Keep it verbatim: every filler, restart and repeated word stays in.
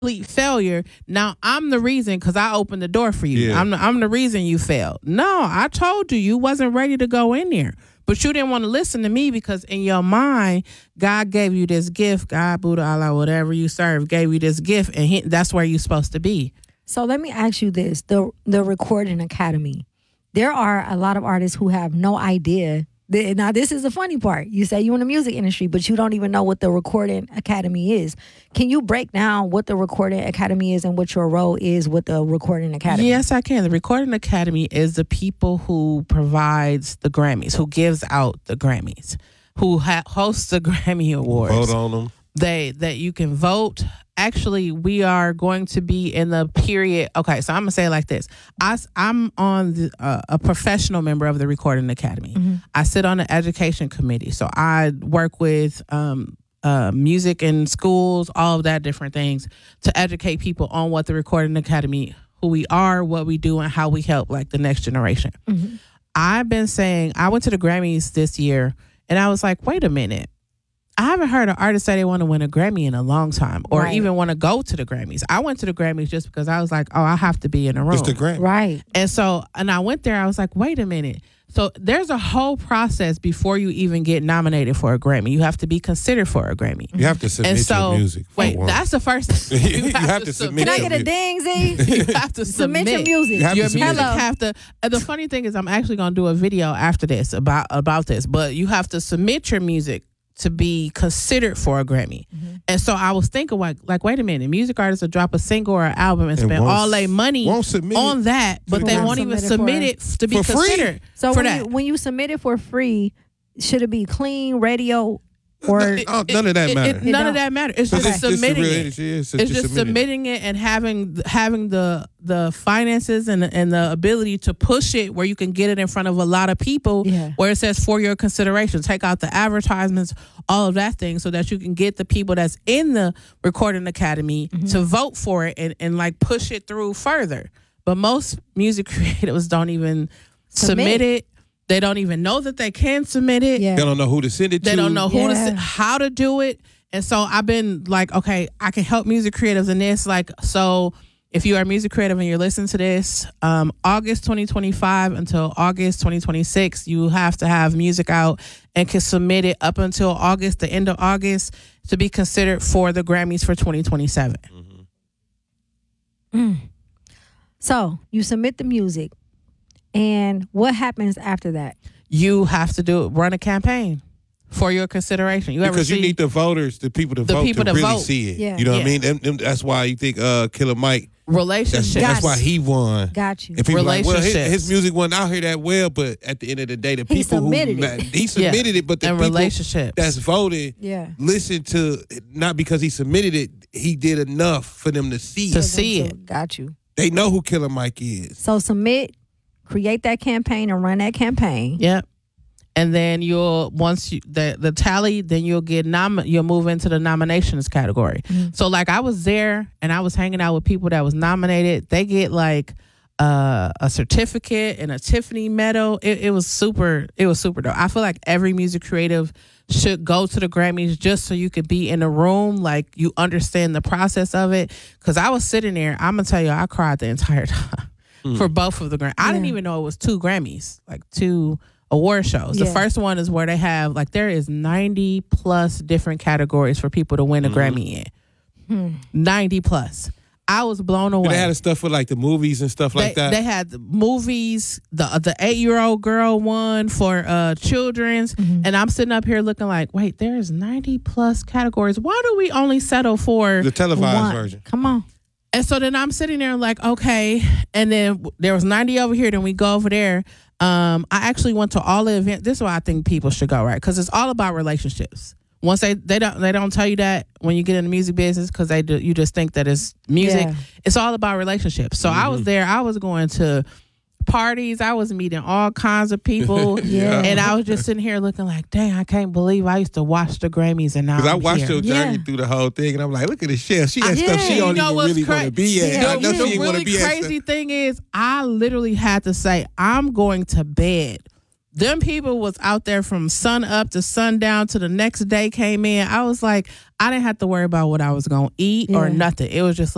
complete failure. Now I'm the reason because I opened the door for you. Yeah. I'm the, I'm the reason you failed. No, I told you you wasn't ready to go in there, but you didn't want to listen to me because in your mind, God gave you this gift. God, Buddha, Allah, whatever you serve, gave you this gift, and he, that's where you're supposed to be. So let me ask you this: the the Recording Academy. There are a lot of artists who have no idea. Now, this is the funny part. You say you're in the music industry, but you don't even know what the Recording Academy is. Can you break down what the Recording Academy is and what your role is with the Recording Academy? Yes, I can. The Recording Academy is the people who provides the Grammys, who gives out the Grammys, who ha- hosts the Grammy Awards. Vote on them. They that you can vote. Actually, we are going to be in the period. Okay, so I'm gonna say it like this: I, I'm on the, uh, a professional member of the Recording Academy. Mm-hmm. I sit on the education committee, so I work with um, uh, music in schools, all of that different things to educate people on what the Recording Academy, who we are, what we do, and how we help like the next generation. Mm-hmm. I've been saying I went to the Grammys this year, and I was like, wait a minute. I haven't heard an artist say they want to win a Grammy in a long time or right. even want to go to the Grammys. I went to the Grammys just because I was like, oh, I have to be in the room. It's the Grammy. Right. And so, and I went there, I was like, wait a minute. So there's a whole process before you even get nominated for a Grammy. You have to be considered for a Grammy. You have to submit and so, your music. For wait, one. that's the first thing. You, you have, have to submit. Can I your get a ding, Z? You have to submit, submit your music. You have your to submit music Hello. have to. And the funny thing is, I'm actually going to do a video after this about about this. But you have to submit your music to be considered for a Grammy. Mm-hmm. And so I was thinking, like, like, wait a minute, music artists will drop a single or an album and spend all their money on that, but they won't even submit it to be considered so for when that. You, when you submit it for free, should it be clean radio or it, oh, none of that matters? None of that matters. It's okay. just submitting it's it. It's, it's, it's just just submitting it and having having the the finances and and the ability to push it where you can get it in front of a lot of people. Yeah. Where it says for your consideration, take out the advertisements, all of that thing, so that you can get the people that's in the Recording Academy mm-hmm. to vote for it and and like push it through further. But most music creatives don't even submit, submit it. They don't even know that they can submit it. Yeah. They don't know who to send it they to. They don't know who yeah. to send, how to do it. And so I've been like, okay, I can help music creatives in this. Like, so if you are a music creative and you're listening to this, um, August twenty twenty-five until August twenty twenty-six, you have to have music out and can submit it up until August, the end of August, to be considered for the Grammys for twenty twenty-seven. Mm-hmm. Mm. So you submit the music. And what happens after that? You have to do run a campaign for your consideration. You because ever see, you need the voters, the people to the vote people to, to really vote. see it. Yeah. You know yeah. what I mean? Them, them, that's why you think uh, Killer Mike. Relationships. That's, that's why he won. Got you. And people like, well, his, Relationships. his music wasn't out here that well, but at the end of the day, the He people submitted who it. he submitted Yeah. it, but the And people relationships. that's voted, Yeah. listen to not because he submitted it, he did enough for them to see To it. see So, it. Got you. They know who Killer Mike is. So submit, create that campaign and run that campaign. Yep. And then you'll once you the the tally, then you'll get nom you'll move into the nominations category. Mm-hmm. So like I was there and I was hanging out with people that was nominated. They get like uh, a certificate and a Tiffany medal. It, it was super. It was super dope. I feel like every music creative should go to the Grammys just so you could be in the room, like you understand the process of it. Because I was sitting there. I'm gonna tell you, I cried the entire time mm. for both of the Grammys. I yeah. didn't even know it was two Grammys, like two award shows. Yeah. The first one is where they have like there is ninety plus different categories for people to win a mm-hmm. Grammy in. Hmm. ninety plus. I was blown away. They had stuff for like the movies and stuff like they, that. They had the movies. The the eight year old girl won for uh, children's, mm-hmm. and I'm sitting up here looking like, wait, there's ninety plus categories. Why do we only settle for the televised one? version? Come on. And so then I'm sitting there like, okay, and then there was ninety over here. Then we go over there. Um, I actually went to all the events. This is why I think people should go, right? Because it's all about relationships. Once they they don't they don't tell you that when you get in the music business, because they do, you just think that it's music. Yeah. It's all about relationships. So mm-hmm. I was there. I was going to parties. I was meeting all kinds of people. yeah. And I was just sitting here looking like, dang, I can't believe I used to watch the Grammys and now Because I I'm watched here. your journey Yeah. through the whole thing, and I'm like, look at this shit. She has Yeah. stuff she You don't know even what's really cra- want to be at. Yeah. I know the she ain't want really to be at. crazy thing is, I literally had to say, I'm going to bed. Them people was out there from sun up to sundown to the next day came in. I was like, I didn't have to worry about what I was going to eat Yeah. or nothing. It was just